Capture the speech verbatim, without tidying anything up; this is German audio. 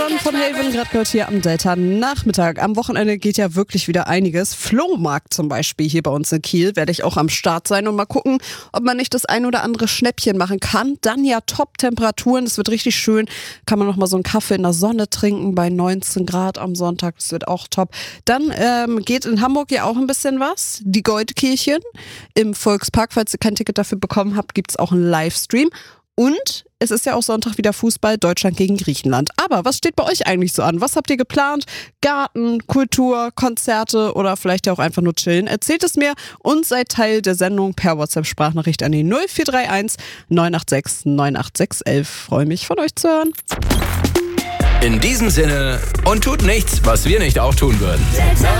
John von Haven, gerade gehört hier am Delta-Nachmittag. Am Wochenende geht ja wirklich wieder einiges. Flohmarkt zum Beispiel hier bei uns in Kiel werde ich auch am Start sein und mal gucken, ob man nicht das ein oder andere Schnäppchen machen kann. Dann ja Top-Temperaturen, das wird richtig schön. Kann man noch mal so einen Kaffee in der Sonne trinken bei neunzehn Grad am Sonntag, das wird auch top. Dann ähm, geht in Hamburg ja auch ein bisschen was. Die Goldkirchen im Volkspark, falls ihr kein Ticket dafür bekommen habt, gibt es auch einen Livestream. Und es ist ja auch Sonntag wieder Fußball, Deutschland gegen Griechenland. Aber was steht bei euch eigentlich so an? Was habt ihr geplant? Garten, Kultur, Konzerte oder vielleicht ja auch einfach nur chillen? Erzählt es mir und seid Teil der Sendung per WhatsApp-Sprachnachricht an die null vier drei eins neun acht sechs neun acht sechs elf. Freue mich, von euch zu hören. In diesem Sinne, und tut nichts, was wir nicht auch tun würden.